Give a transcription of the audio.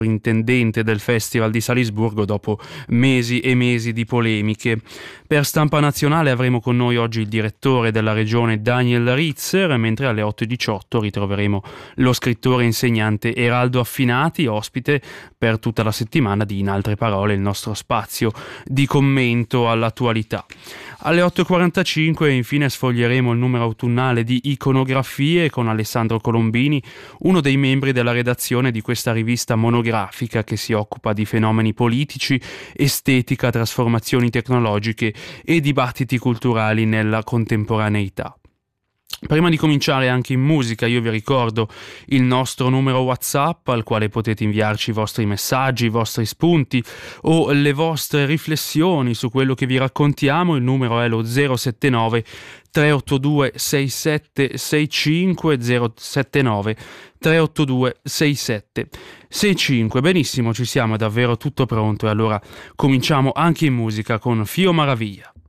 intendente del Festival di Salisburgo dopo mesi e mesi di polemiche. Per Stampa Nazionale avremo con noi oggi il direttore della regione Daniel Ritzer, mentre alle 8:18 ritroveremo lo scrittore e insegnante Eraldo Affinati, ospite per tutta la settimana di In altre parole, il nostro spazio di commento all'attualità. Alle 8:45 infine sfoglieremo il numero autunnale di Iconografie con Alessandro Colombini, uno dei membri della redazione di questa rivista monografica che si occupa di fenomeni politici, estetica, trasformazioni tecnologiche e dibattiti culturali nella contemporaneità. Prima di cominciare anche in musica, io vi ricordo il nostro numero WhatsApp al quale potete inviarci i vostri messaggi, i vostri spunti o le vostre riflessioni su quello che vi raccontiamo. Il numero è lo 079 382 6765 079 382 6765. Benissimo, ci siamo, è davvero tutto pronto e allora cominciamo anche in musica con Fio Maraviglia.